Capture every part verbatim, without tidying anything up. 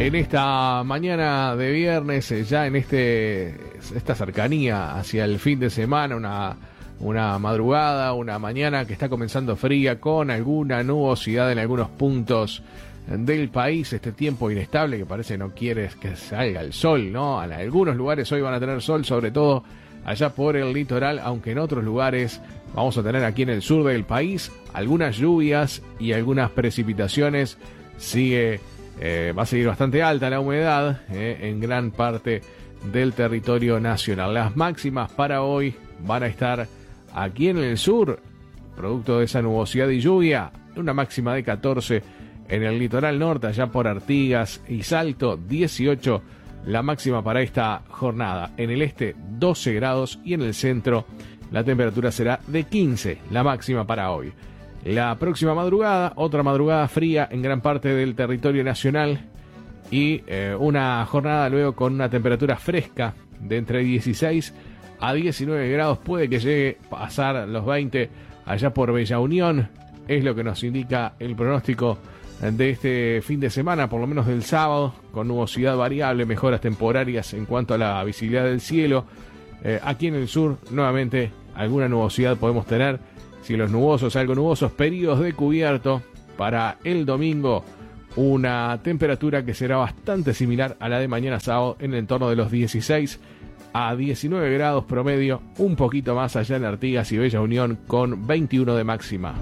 En esta mañana de viernes, ya en este esta cercanía hacia el fin de semana, una, una madrugada, una mañana que está comenzando fría con alguna nubosidad en algunos puntos del país, este tiempo inestable que parece no quiere que salga el sol, ¿no? En algunos lugares hoy van a tener sol, sobre todo allá por el litoral, aunque en otros lugares vamos a tener aquí en el sur del país algunas lluvias y algunas precipitaciones. Sigue, eh, va a seguir bastante alta la humedad eh, en gran parte del territorio nacional. Las máximas para hoy van a estar aquí en el sur, producto de esa nubosidad y lluvia, una máxima de catorce en el litoral norte, allá por Artigas y Salto, dieciocho la máxima para esta jornada. En el este, doce grados y en el centro la temperatura será de quince, la máxima para hoy. La próxima madrugada, otra madrugada fría en gran parte del territorio nacional y eh, una jornada luego con una temperatura fresca de entre dieciséis a diecinueve grados, puede que llegue a pasar los veinte allá por Bella Unión, es lo que nos indica el pronóstico de este fin de semana, por lo menos del sábado, con nubosidad variable, mejoras temporarias en cuanto a la visibilidad del cielo. Eh, aquí en el sur, nuevamente, alguna nubosidad podemos tener, cielos nubosos, algo nubosos, periodos de cubierto. Para el domingo, una temperatura que será bastante similar a la de mañana sábado, en el entorno de los dieciséis a diecinueve grados promedio, un poquito más allá en Artigas y Bella Unión, con veintiuno de máxima.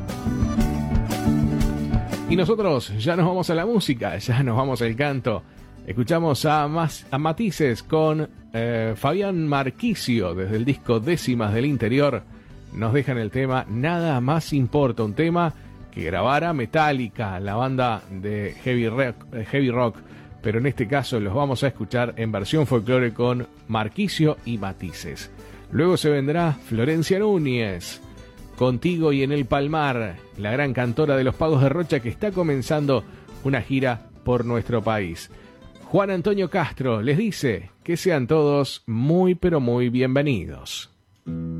Y nosotros ya nos vamos a la música, ya nos vamos al canto. Escuchamos a, Mas, a Matices con eh, Fabián Marquicio desde el disco Décimas del Interior. Nos dejan el tema Nada Más Importa, un tema que grabara Metallica, la banda de heavy rock, heavy rock, pero en este caso los vamos a escuchar en versión folclore con Marquicio y Matices. Luego se vendrá Florencia Núñez, Contigo y en el Palmar, la gran cantora de los Pagos de Rocha que está comenzando una gira por nuestro país. Juan Antonio Castro les dice que sean todos muy pero muy bienvenidos.